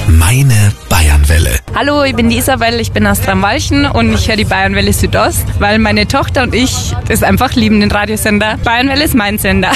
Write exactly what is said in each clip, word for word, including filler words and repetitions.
Meine Bayernwelle. Hallo, ich bin die Isabel, ich bin aus Tramwalchen und ich höre die Bayernwelle Südost, weil meine Tochter und ich das einfach lieben, den Radiosender. Bayernwelle ist mein Sender.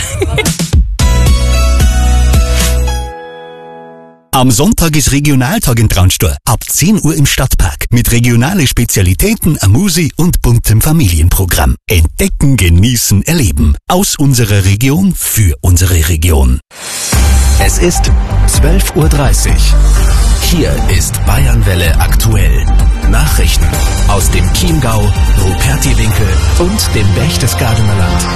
Am Sonntag ist Regionaltag in Traunstein. Ab zehn Uhr im Stadtpark. Mit regionale Spezialitäten, Amusi und buntem Familienprogramm. Entdecken, genießen, erleben. Aus unserer Region für unsere Region. Es ist zwölf Uhr dreißig. Hier ist Bayernwelle aktuell. Nachrichten aus dem Chiemgau, Rupertiwinkel und dem Berchtesgadener Land.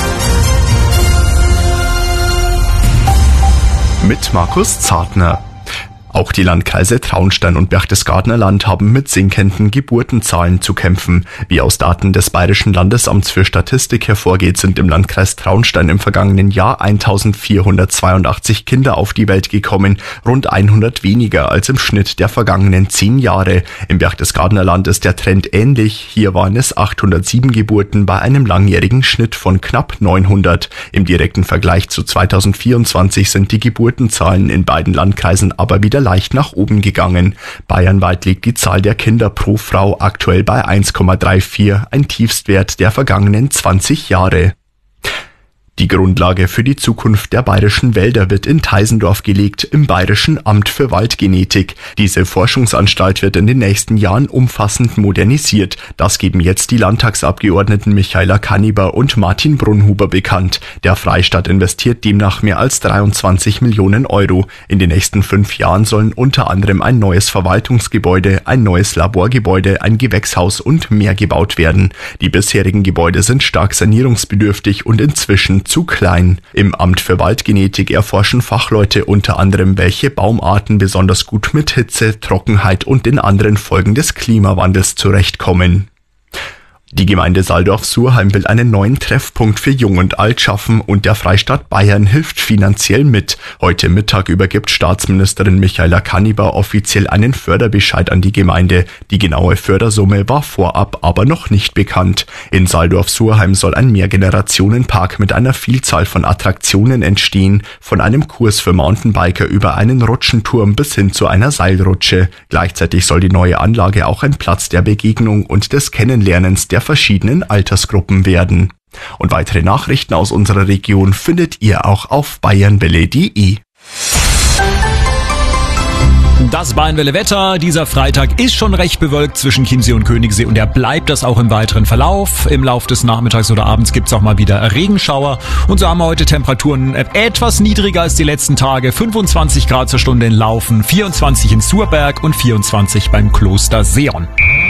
Mit Markus Zartner. Auch die Landkreise Traunstein und Berchtesgadener Land haben mit sinkenden Geburtenzahlen zu kämpfen. Wie aus Daten des Bayerischen Landesamts für Statistik hervorgeht, sind im Landkreis Traunstein im vergangenen Jahr eintausendvierhundertzweiundachtzig Kinder auf die Welt gekommen, rund hundert weniger als im Schnitt der vergangenen zehn Jahre. Im Berchtesgadener Land ist der Trend ähnlich. Hier waren es achthundertsieben Geburten bei einem langjährigen Schnitt von knapp neunhundert. Im direkten Vergleich zu zweitausendvierundzwanzig sind die Geburtenzahlen in beiden Landkreisen aber wieder leicht nach oben gegangen. Bayernweit liegt die Zahl der Kinder pro Frau aktuell bei eins Komma vierunddreißig, ein Tiefstwert der vergangenen zwanzig Jahre. Die Grundlage für die Zukunft der bayerischen Wälder wird in Teisendorf gelegt, im Bayerischen Amt für Waldgenetik. Diese Forschungsanstalt wird in den nächsten Jahren umfassend modernisiert. Das geben jetzt die Landtagsabgeordneten Michaela Kanniber und Martin Brunhuber bekannt. Der Freistaat investiert demnach mehr als dreiundzwanzig Millionen Euro. In den nächsten fünf Jahren sollen unter anderem ein neues Verwaltungsgebäude, ein neues Laborgebäude, ein Gewächshaus und mehr gebaut werden. Die bisherigen Gebäude sind stark sanierungsbedürftig und inzwischen zu klein. Im Amt für Waldgenetik erforschen Fachleute unter anderem, welche Baumarten besonders gut mit Hitze, Trockenheit und den anderen Folgen des Klimawandels zurechtkommen. Die Gemeinde Saldorf-Surheim will einen neuen Treffpunkt für Jung und Alt schaffen und der Freistaat Bayern hilft finanziell mit. Heute Mittag übergibt Staatsministerin Michaela Kanniber offiziell einen Förderbescheid an die Gemeinde. Die genaue Fördersumme war vorab aber noch nicht bekannt. In Saldorf-Surheim soll ein Mehrgenerationenpark mit einer Vielzahl von Attraktionen entstehen, von einem Kurs für Mountainbiker über einen Rutschenturm bis hin zu einer Seilrutsche. Gleichzeitig soll die neue Anlage auch ein Platz der Begegnung und des Kennenlernens der verschiedenen Altersgruppen werden. Und weitere Nachrichten aus unserer Region findet ihr auch auf bayernwelle punkt de. Das Bayernwelle Wetter. Dieser Freitag ist schon recht bewölkt zwischen Chiemsee und Königssee und er bleibt das auch im weiteren Verlauf. Im Lauf des Nachmittags oder Abends gibt's auch mal wieder Regenschauer. Und so haben wir heute Temperaturen etwas niedriger als die letzten Tage. fünfundzwanzig Grad zur Stunde in Laufen, vierundzwanzig in Surberg und vierundzwanzig beim Kloster Seon.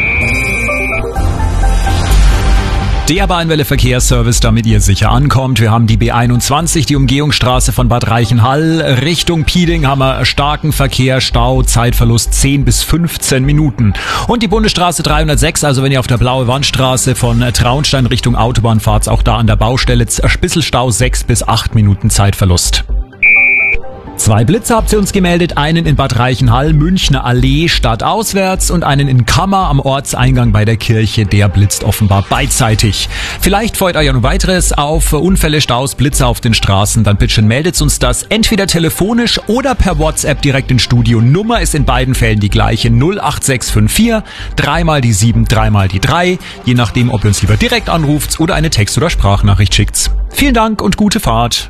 Der Bayernwelle Verkehrsservice, damit ihr sicher ankommt. Wir haben die B einundzwanzig, die Umgehungsstraße von Bad Reichenhall. Richtung Piding haben wir starken Verkehr, Stau, Zeitverlust zehn bis fünfzehn Minuten. Und die Bundesstraße dreihundertsechs, also wenn ihr auf der Blaue Wandstraße von Traunstein Richtung Autobahn fahrt, auch da an der Baustelle Spisselstau sechs bis acht Minuten Zeitverlust. Zwei Blitze habt ihr uns gemeldet, einen in Bad Reichenhall, Münchner Allee stadtauswärts und einen in Kammer am Ortseingang bei der Kirche, der blitzt offenbar beidseitig. Vielleicht freut euch ja noch weiteres auf Unfälle, Staus, Blitze auf den Straßen, dann bitte meldet uns das entweder telefonisch oder per WhatsApp direkt ins Studio. Nummer ist in beiden Fällen die gleiche, null acht sechs fünf vier, dreimal die sieben, dreimal die drei, je nachdem, ob ihr uns lieber direkt anruft oder eine Text- oder Sprachnachricht schickt. Vielen Dank und gute Fahrt.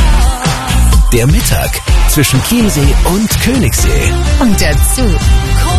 Der Mittag zwischen Chiemsee und Königssee. Und dazu